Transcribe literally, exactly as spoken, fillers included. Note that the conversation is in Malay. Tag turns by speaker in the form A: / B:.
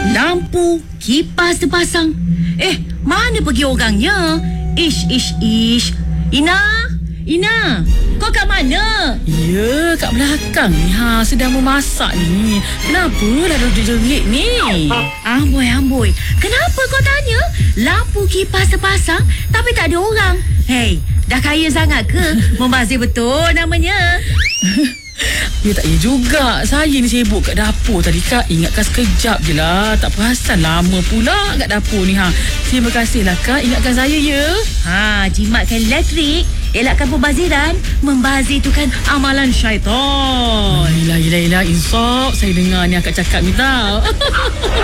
A: lampu, kipas terpasang. Eh, mana pergi orangnya? Ish, ish, ish. Ina, Ina, kau kat mana?
B: Ya, kat belakang ni. Ha, sedang memasak ni. Kenapa dah jerit ni?
A: Amboi, amboi. Kenapa kau tanya? Lampu kipas terpasang tapi tak ada orang. Hei, dah kaya sangat ke? Membazir betul namanya.
B: Ya tak ya juga. Saya ni sibuk kat dapur tadi Kak. Ingatkan sekejap je lah. Tak perasan lama pula kat dapur ni. Ha. Terima kasihlah Kak. Ingatkan saya ya.
A: Ha, jimatkan elektrik. Elakkan pembaziran. Membazir tu kan amalan syaitan.
B: Yelah, yelah, yelah. Insaf. Saya dengar ni akak cakap ni tau.